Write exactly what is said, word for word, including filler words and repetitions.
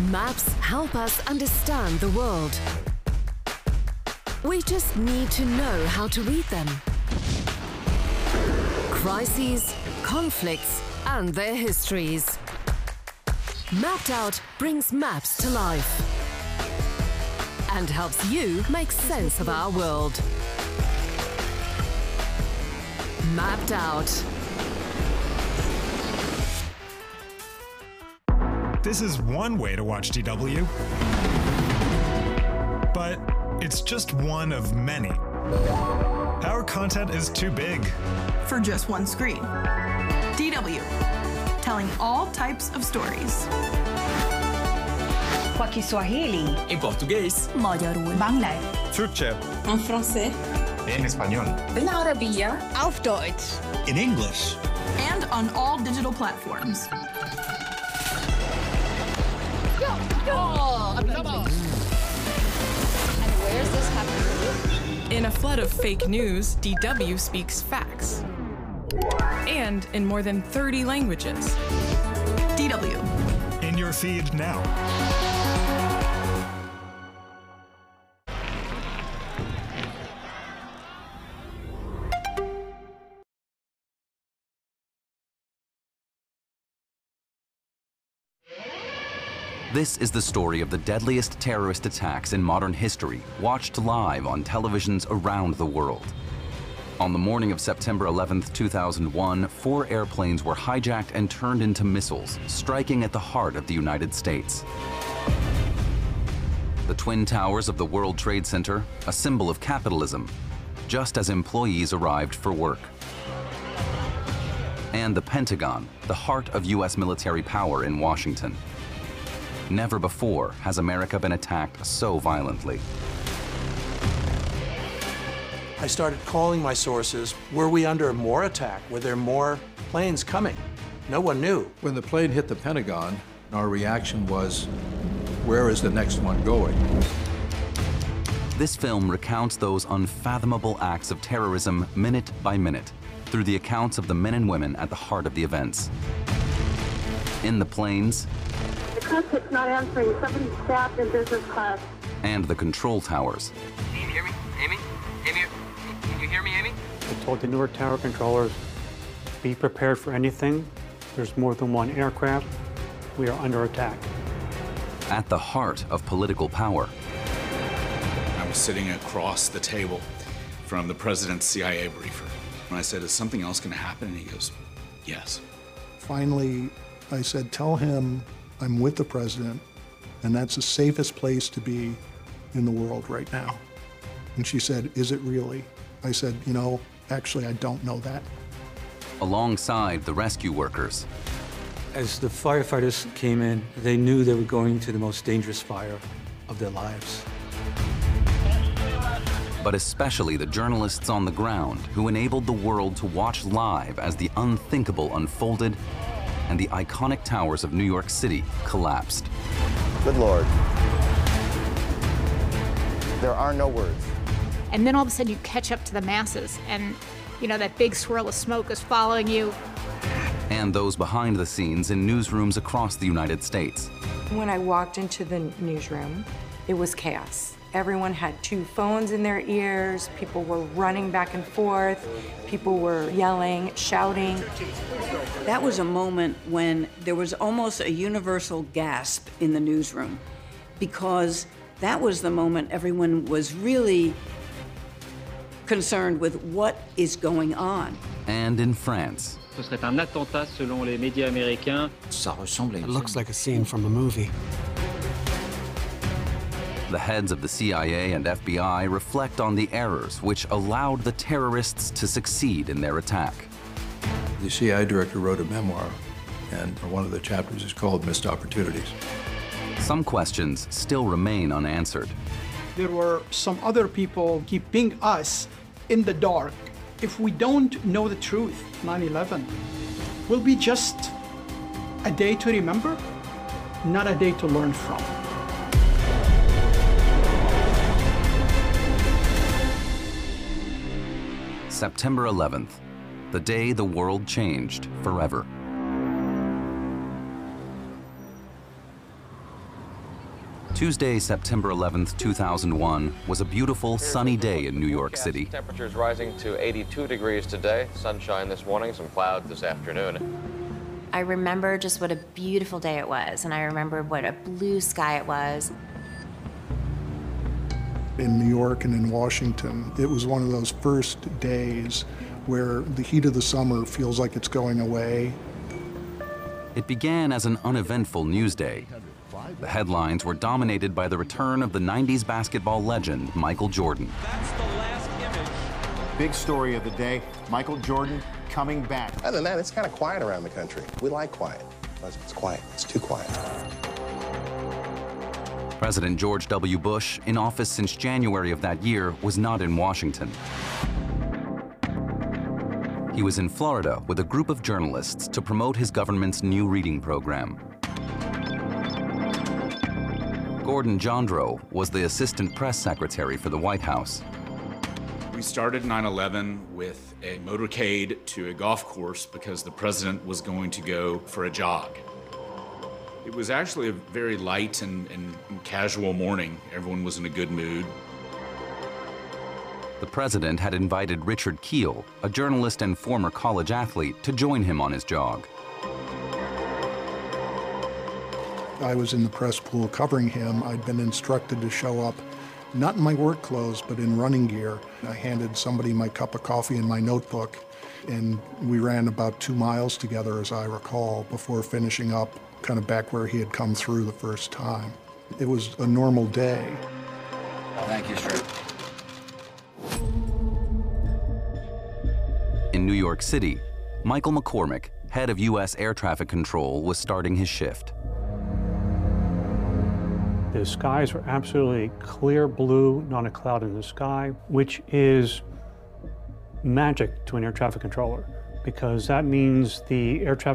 Maps help us understand the world. We just need to know how to read them. Crises, conflicts, and their histories. Mapped Out brings maps to life and helps you make sense of our world. Mapped Out. This is one way to watch D W, but it's just one of many. Our content is too big for just one screen. D W, telling all types of stories. Kwa Kiswahili, en portugués, Magyarul, Bangla, Turkceh, en français, en español, بالعربية, auf Deutsch, in English, and on all digital platforms. Oh, come on. And where's this happening? In a flood of fake news, D W speaks facts. And in more than thirty languages. D W. in your feed now. This is the story of the deadliest terrorist attacks in modern history, watched live on televisions around the world. On the morning of September eleventh, two thousand one, four airplanes were hijacked and turned into missiles, striking at the heart of the United States. The Twin Towers of the World Trade Center, a symbol of capitalism, just as employees arrived for work. And the Pentagon, the heart of U S military power in Washington. Never before has America been attacked so violently. I started calling my sources. Were we under more attack? Were there more planes coming? No one knew. When the plane hit the Pentagon, our reaction was, where is the next one going? This film recounts those unfathomable acts of terrorism minute by minute through the accounts of the men and women at the heart of the events. In the planes, the cockpit's not answering. Somebody's stabbed in business class. And the control towers. Can you hear me? Amy? Amy? Can you hear me, Amy? I told the Newark Tower controllers, be prepared for anything. There's more than one aircraft. We are under attack. At the heart of political power. I was sitting across the table from the president's C I A briefer. And I said, is something else going to happen? And he goes, yes. Finally, I said, tell him I'm with the president, and that's the safest place to be in the world right now. And she said, is it really? I said, you know, actually, I don't know that. Alongside the rescue workers. As the firefighters came in, they knew they were going to the most dangerous fire of their lives. But especially the journalists on the ground who enabled the world to watch live as the unthinkable unfolded and the iconic towers of New York City collapsed. Good Lord. There are no words. And then all of a sudden you catch up to the masses and, you know, that big swirl of smoke is following you. And those behind the scenes in newsrooms across the United States. When I walked into the newsroom, it was chaos. Everyone had two phones in their ears, people were running back and forth, people were yelling, shouting. That was a moment when there was almost a universal gasp in the newsroom, because that was the moment everyone was really concerned with what is going on. And in France. Ce serait un attentat selon les médias américains. Ça ressemble à une... It looks like a scene from a movie. The heads of the C I A and F B I reflect on the errors which allowed the terrorists to succeed in their attack. The C I A director wrote a memoir, and one of the chapters is called Missed Opportunities. Some questions still remain unanswered. There were some other people keeping us in the dark. If we don't know the truth, nine eleven will be just a day to remember, not a day to learn from. September eleventh, the day the world changed forever. Tuesday, September eleventh, two thousand one, was a beautiful, sunny day in New York City. Temperatures rising to eighty-two degrees today. Sunshine this morning, some clouds this afternoon. I remember just what a beautiful day it was, and I remember what a blue sky it was. In New York and in Washington, it was one of those first days where the heat of the summer feels like it's going away. It began as an uneventful news day. The headlines were dominated by the return of the nineties basketball legend, Michael Jordan. That's the last image. Big story of the day, Michael Jordan coming back. Other than that, it's kind of quiet around the country. We like quiet. It's quiet. It's too quiet. President George W. Bush, in office since January of that year, was not in Washington. He was in Florida with a group of journalists to promote his government's new reading program. Gordon Jondro was the assistant press secretary for the White House. We started nine eleven with a motorcade to a golf course because the president was going to go for a jog. It was actually a very light and, and, and casual morning. Everyone was in a good mood. The president had invited Richard Keel, a journalist and former college athlete, to join him on his jog. I was in the press pool covering him. I'd been instructed to show up, not in my work clothes, but in running gear. I handed somebody my cup of coffee and my notebook, and we ran about two miles together, as I recall, before finishing up kind of back where he had come through the first time. It was a normal day. Thank you, sir. In New York City, Michael McCormick, head of U S Air Traffic Control, was starting his shift. The skies were absolutely clear blue, not a cloud in the sky, which is magic to an air traffic controller, because that means the air traffic